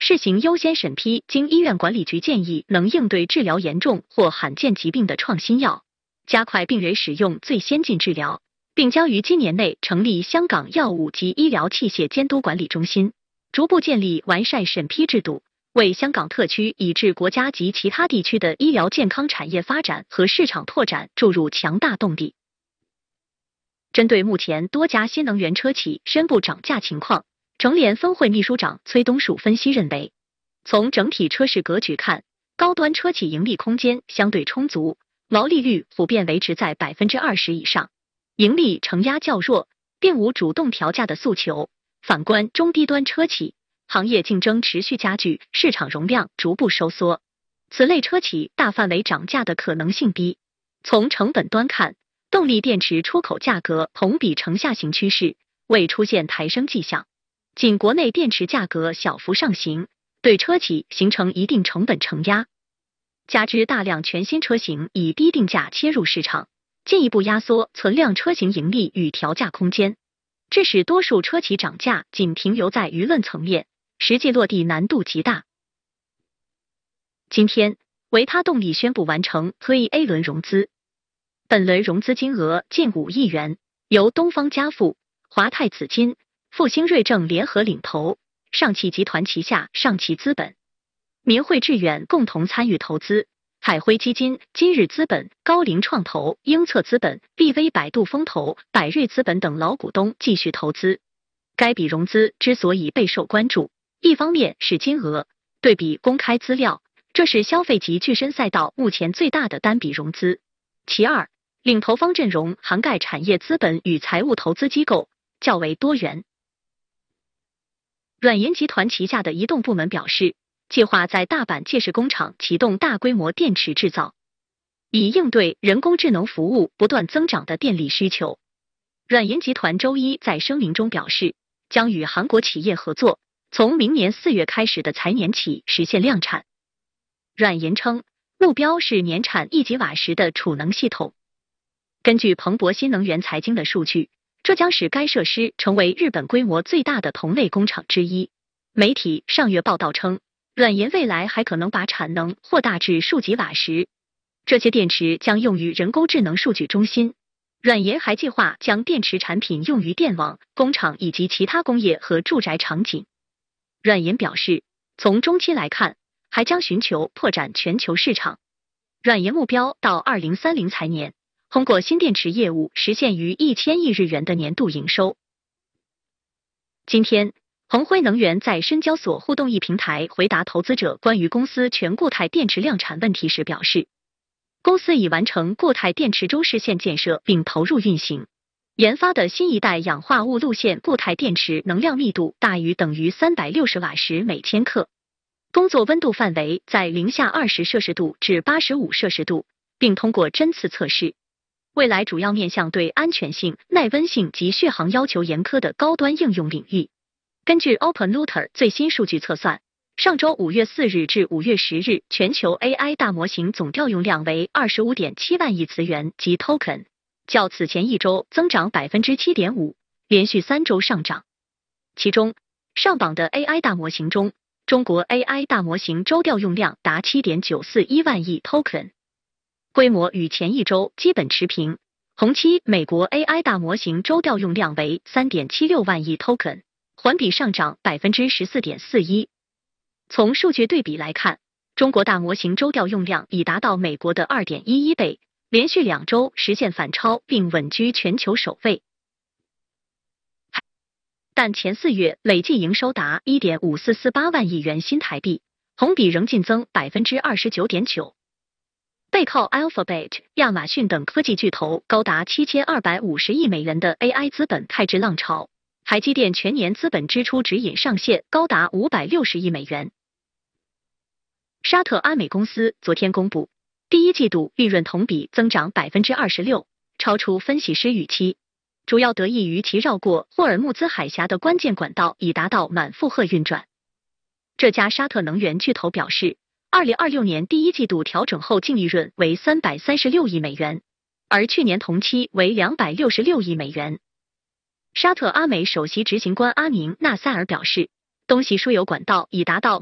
试行优先审批经医院管理局建议能应对治疗严重或罕见疾病的创新药，加快病人使用最先进治疗，并将于今年内成立香港药物及医疗器械监督管理中心，逐步建立完善审批制度，为香港特区以至国家及其他地区的医疗健康产业发展和市场拓展注入强大动力。针对目前多家新能源车企宣布涨价情况，成联分会秘书长崔东树分析认为，从整体车市格局看，高端车企盈利空间相对充足，毛利率普遍维持在 20% 以上，盈利承压较弱，并无主动调价的诉求。反观中低端车企，行业竞争持续加剧，市场容量逐步收缩，此类车企大范围涨价的可能性低。从成本端看，动力电池出口价格同比呈下行趋势，未出现抬升迹象，仅国内电池价格小幅上行，对车企形成一定成本承压，加之大量全新车型以低定价切入市场，进一步压缩存量车型盈利与调价空间，致使多数车企涨价仅停留在舆论层面，实际落地难度极大。今天，维他动力宣布完成Pre-A 轮融资，本轮融资金额近5亿元，由东方嘉富、华泰紫金、复兴瑞正联合领投，上汽集团旗下上汽资本、民汇致远共同参与投资，海辉基金、今日资本、高瓴创投、英策资本、BV 百度风投、百瑞资本等老股东继续投资。该笔融资之所以备受关注，一方面是金额，对比公开资料，这是消费级具身赛道目前最大的单笔融资。其二，领投方阵容涵盖产业资本与财务投资机构，较为多元。软银集团旗下的移动部门表示，计划在大阪届时工厂启动大规模电池制造，以应对人工智能服务不断增长的电力需求。软银集团周一在声明中表示，将与韩国企业合作，从明年4月开始的财年起实现量产。软银称，目标是年产1吉瓦时的储能系统。根据彭博新能源财经的数据，这将使该设施成为日本规模最大的同类工厂之一。媒体上月报道称，软银未来还可能把产能扩大至数吉瓦时，这些电池将用于人工智能数据中心。软银还计划将电池产品用于电网、工厂以及其他工业和住宅场景。软银表示，从中期来看，还将寻求拓展全球市场。软银目标到2030财年，通过新电池业务实现逾1000亿日元的年度营收。今天，恒辉能源在深交所互动易平台回答投资者关于公司全固态电池量产问题时表示，公司已完成固态电池周实现建设并投入运行，研发的新一代氧化物路线固态电池能量密度大于等于360瓦时每千克，工作温度范围在零下20摄氏度至85摄氏度，并通过针刺测试。未来主要面向对安全性、耐温性及续航要求严苛的高端应用领域。根据 OpenLooter 最新数据测算，上周5月4日至5月10日，全球 AI 大模型总调用量为 25.7 万亿词元及 token， 较此前一周增长 7.5%， 连续3周上涨。其中，上榜的 AI 大模型中，中国 AI 大模型周调用量达 7.941 万亿 token， 规模与前一周基本持平。同期美国 AI 大模型周调用量为 3.76 万亿 token， 环比上涨 14.41%。从数据对比来看，中国大模型周调用量已达到美国的 2.11 倍，连续2周实现反超并稳居全球首位。但前4月累计营收达 1.5448 万亿元新台币，同比仍净增 29.9%。背靠 Alphabet、亚马逊等科技巨头高达7250亿美元的 AI 资本开支浪潮，台积电全年资本支出指引上限高达560亿美元。沙特阿美公司昨天公布，第一季度利润同比增长 26%， 超出分析师预期，主要得益于其绕过霍尔木兹海峡的关键管道已达到满负荷运转。这家沙特能源巨头表示，2026年第一季度调整后净利润为336亿美元，而去年同期为266亿美元。沙特阿美首席执行官阿明·纳塞尔表示，东西输油管道已达到